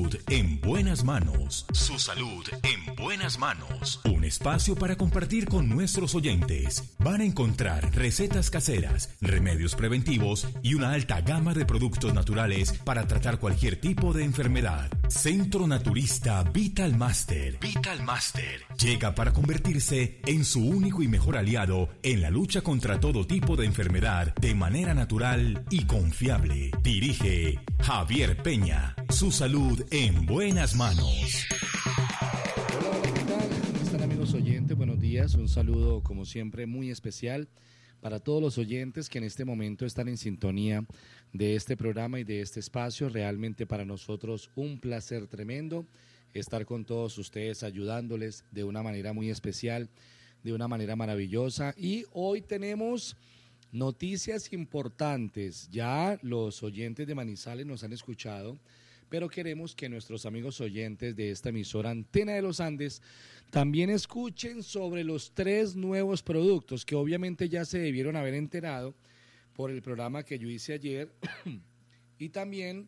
salud en buenas manos. Su salud en buenas manos. Un espacio para compartir con nuestros oyentes. Van a encontrar recetas caseras, remedios preventivos y una alta gama de productos naturales para tratar cualquier tipo de enfermedad. Centro Naturista Vital Master. Vital Master llega para convertirse en su único y mejor aliado en la lucha contra todo tipo de enfermedad de manera natural y confiable. Dirige Javier Peña. Su salud en buenas manos. Hola, ¿qué tal? ¿Cómo están, amigos oyentes? Buenos días. Un saludo, como siempre, muy especial para todos los oyentes que en este momento están en sintonía de este programa y de este espacio. Realmente para nosotros un placer tremendo estar con todos ustedes, ayudándoles de una manera muy especial, de una manera maravillosa. Y hoy tenemos noticias importantes. Ya los oyentes de Manizales nos han escuchado, pero queremos que nuestros amigos oyentes de esta emisora Antena de los Andes también escuchen sobre los 3 nuevos productos que obviamente ya se debieron haber enterado por el programa que yo hice ayer y también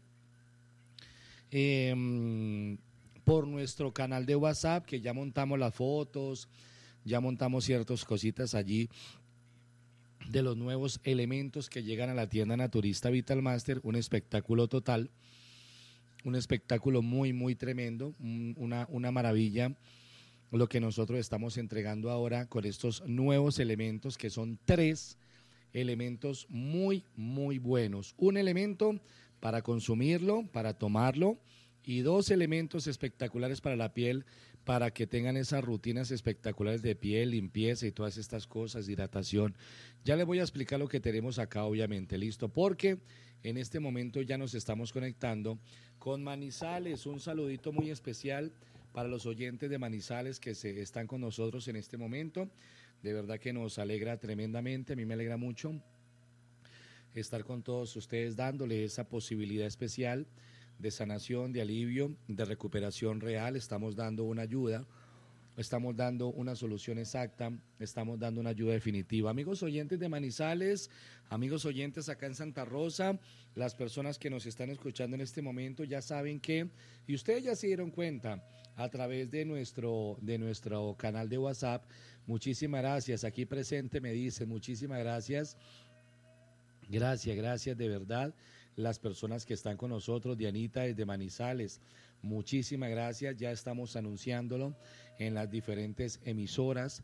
por nuestro canal de WhatsApp, que ya montamos las fotos, ya montamos ciertas cositas allí de los nuevos elementos que llegan a la tienda Naturista Vital Master. Un espectáculo total, un espectáculo muy, muy tremendo, una maravilla lo que nosotros estamos entregando ahora con estos nuevos elementos, que son 3 elementos muy, muy buenos. Un elemento para consumirlo, para tomarlo, y 2 elementos espectaculares para la piel, para que tengan esas rutinas espectaculares de piel, limpieza y todas estas cosas, hidratación. Ya les voy a explicar lo que tenemos acá, obviamente, listo, porque en este momento ya nos estamos conectando con Manizales. Un saludito muy especial para los oyentes de Manizales que están con nosotros en este momento. De verdad que nos alegra tremendamente, a mí me alegra mucho estar con todos ustedes, dándole esa posibilidad especial de sanación, de alivio, de recuperación real. Estamos dando una ayuda, estamos dando una solución exacta, estamos dando una ayuda definitiva. Amigos oyentes de Manizales, amigos oyentes acá en Santa Rosa, las personas que nos están escuchando en este momento ya saben que, y ustedes ya se dieron cuenta a través de nuestro canal de WhatsApp, muchísimas gracias, aquí presente me dicen, muchísimas gracias. Gracias de verdad, las personas que están con nosotros. Dianita desde Manizales, muchísimas gracias, ya estamos anunciándolo en las diferentes emisoras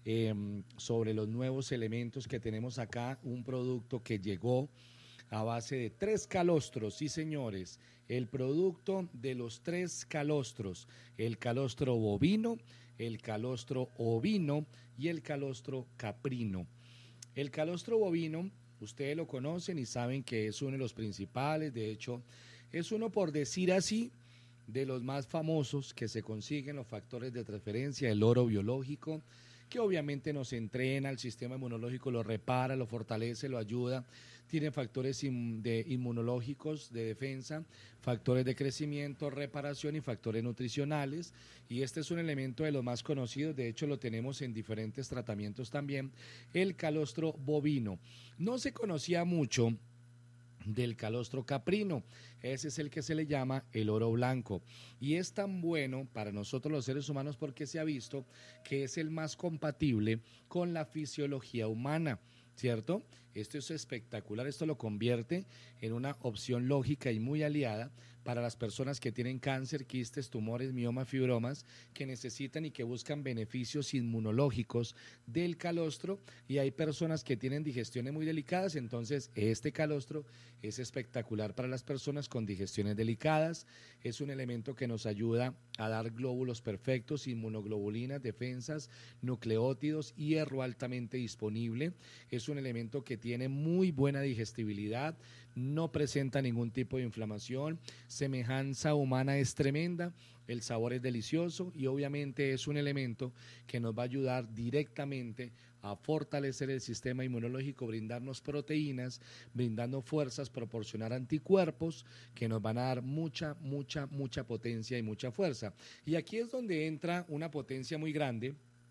sobre los nuevos elementos que tenemos acá, un producto que llegó a base de 3 calostros, sí señores, el producto de los 3 calostros, el calostro bovino, el calostro ovino y el calostro caprino. El calostro bovino, ustedes lo conocen y saben que es uno de los principales, de hecho, es uno, por decir así, de los más famosos que se consiguen los factores de transferencia, el oro biológico, que obviamente nos entrena, el sistema inmunológico lo repara, lo fortalece, lo ayuda, tiene factores inmunológicos de defensa, factores de crecimiento, reparación y factores nutricionales, y este es un elemento de los más conocidos, de hecho lo tenemos en diferentes tratamientos también, el calostro bovino. No se conocía mucho del calostro caprino, ese es el que se le llama el oro blanco, y es tan bueno para nosotros los seres humanos porque se ha visto que es el más compatible con la fisiología humana, ¿cierto? Esto es espectacular, esto lo convierte en una opción lógica y muy aliada para las personas que tienen cáncer, quistes, tumores, miomas, fibromas, que necesitan y que buscan beneficios inmunológicos del calostro, y hay personas que tienen digestiones muy delicadas, entonces este calostro es espectacular para las personas con digestiones delicadas, es un elemento que nos ayuda a dar glóbulos perfectos, inmunoglobulinas, defensas, nucleótidos, hierro altamente disponible, es un elemento que tiene muy buena digestibilidad, no presenta ningún tipo de inflamación, semejanza humana es tremenda, el sabor es delicioso y obviamente es un elemento que nos va a ayudar directamente a fortalecer el sistema inmunológico, brindarnos proteínas, brindando fuerzas, proporcionar anticuerpos que nos van a dar mucha potencia y mucha fuerza. Y aquí es donde entra una potencia muy grande,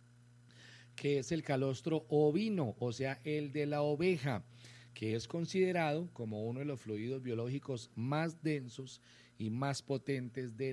que es el calostro ovino, o sea, el de la oveja, que es considerado como uno de los fluidos biológicos más densos y más potentes de